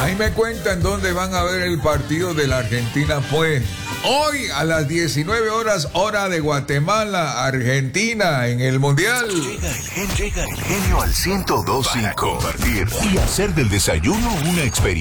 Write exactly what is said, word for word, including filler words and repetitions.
Ahí me cuentan dónde van a ver el partido de la Argentina. Pues hoy a las diecinueve horas, hora de Guatemala, Argentina, en el Mundial. Llega el genio, llega el genio al ciento dos punto cinco para compartir y hacer del desayuno una experiencia.